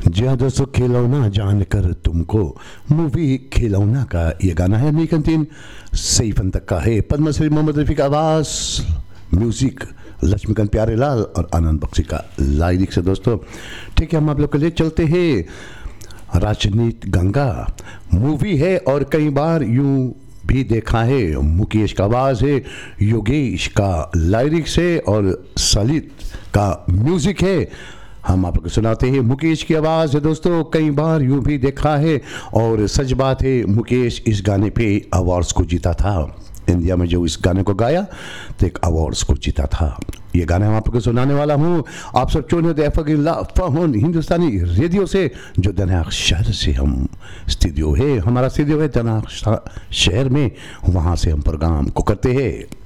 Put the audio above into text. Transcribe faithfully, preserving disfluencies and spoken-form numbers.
जी हाँ दोस्तों, खिलौना जानकर तुमको, मूवी खिलौना का ये गाना है। निकंतीन सईफन तक का है। पद्मश्री मोहम्मद रफ़ी का आवाज़, म्यूज़िक लक्ष्मीकांत प्यारेलाल और आनंद बख्शी का लाइरिक्स से। दोस्तों ठीक है, हम आप लोग के लिए चलते हैं राजनीति गंगा मूवी है और कई बार यूं भी देखा है। मुकेश का आवाज़ है, योगेश का लाइरिक्स है और सलित का म्यूज़िक है। हम आप लोग को सुनाते हैं, मुकेश की आवाज़ है। दोस्तों कई बार यूं भी देखा है और सच बात है, मुकेश इस गाने पे अवार्ड्स को जीता था। इंडिया में जो इस गाने को गाया तो एक अवार्ड्स को जीता था। ये गाना हम आप लोग को सुनाने वाला हूँ। आप सब चुने दे फहन हिंदुस्तानी रेडियो से, जो दनाक शहर से हम स्टूडियो है, हमारा स्टूडियो है दनाक शहर में, वहाँ से हम प्रोग्राम को करते हैं।